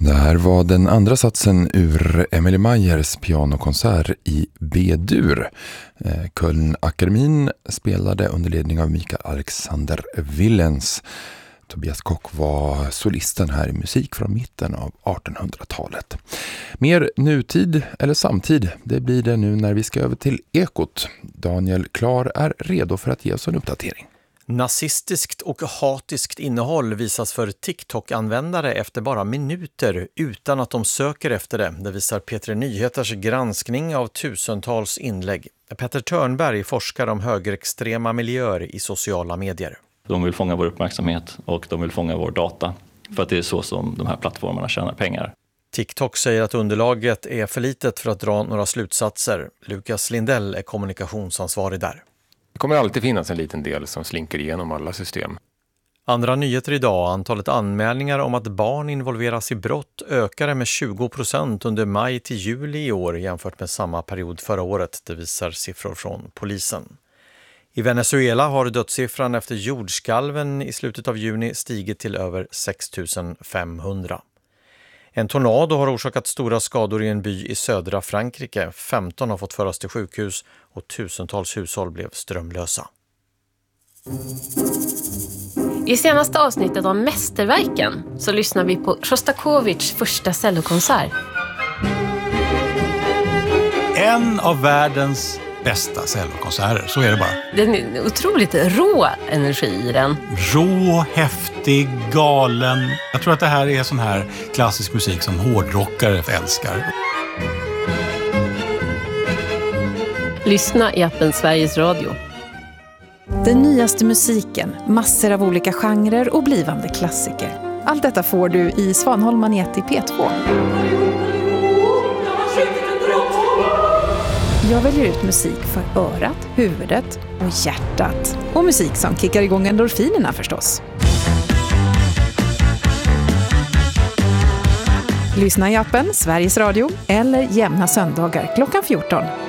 Det här var den andra satsen ur Emilie Meyers pianokonsert i B-dur. Köln-akademin spelade under ledning av Mikael Alexander Willens. Tobias Kock var solisten här i musik från mitten av 1800-talet. Mer nutid eller samtid, det blir det nu när vi ska över till Ekot. Daniel Klar är redo för att ge oss en uppdatering. Nazistiskt och hatiskt innehåll visas för TikTok-användare efter bara minuter utan att de söker efter det. Det visar P3 Nyheters granskning av tusentals inlägg. Petter Törnberg forskar om högerextrema miljöer i sociala medier. De vill fånga vår uppmärksamhet och de vill fånga vår data för att det är så som de här plattformarna tjänar pengar. TikTok säger att underlaget är för litet för att dra några slutsatser. Lukas Lindell är kommunikationsansvarig där. Det kommer alltid finnas en liten del som slinker igenom alla system. Andra nyheter idag. Antalet anmälningar om att barn involveras i brott ökade med 20% under maj till juli i år jämfört med samma period förra året. Det visar siffror från polisen. I Venezuela har dödssiffran efter jordskalven i slutet av juni stigit till över 6 500. En tornado har orsakat stora skador i en by i södra Frankrike. 15 har fått föras till sjukhus och tusentals hushåll blev strömlösa. I senaste avsnittet av Mästerverken så lyssnar vi på Sjostakovitjs första cellokonsert. En av världens bästa cellokonserter, så är det bara. Den är otroligt rå energi i den. Rå, häftig, galen. Jag tror att det här är sån här klassisk musik som hårdrockare älskar. Lyssna i appen Sveriges Radio. Den nyaste musiken, massor av olika genrer och blivande klassiker. Allt detta får du i Svanholm Magnet i P2. Jag väljer ut musik för örat, huvudet och hjärtat. Och musik som kickar igång endorfinerna förstås. Lyssna i appen Sveriges Radio eller jämna söndagar klockan 14.